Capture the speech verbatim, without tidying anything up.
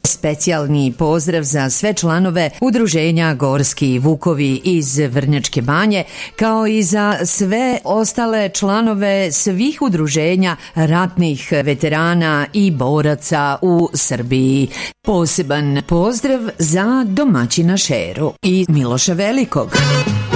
Specijalni pozdrav za sve članove Udruženja Gorski Vukovi iz Vrnjačke Banje, kao i za sve ostale članove svih udruženja ratnih veterana i boraca u Srbiji. Poseban pozdrav za domaćina Šeru i Miloša Velikog.